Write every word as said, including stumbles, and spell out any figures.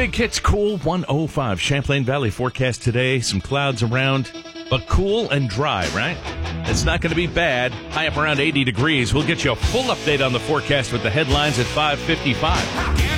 Big Hits Cool one oh five. Champlain Valley forecast today. Some clouds around, but cool and dry, right? It's not going to be bad. High up around eighty degrees. We'll get you a full update on the forecast with the headlines at five fifty-five.